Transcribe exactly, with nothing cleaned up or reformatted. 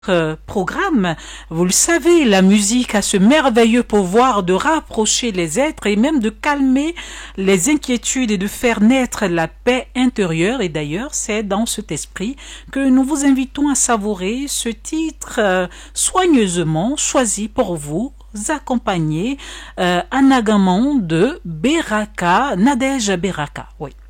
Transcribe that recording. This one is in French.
euh, programme. Vous le savez, la musique a ce merveilleux pouvoir de rapprocher les êtres et même de calmer les inquiétudes et de faire naître la paix intérieure. Et d'ailleurs, c'est dans cet esprit que nous vous invitons à savourer ce titre euh, soigneusement choisi pour vous, accompagné euh, en agament de Beraka, Nadège Beraka. Oui.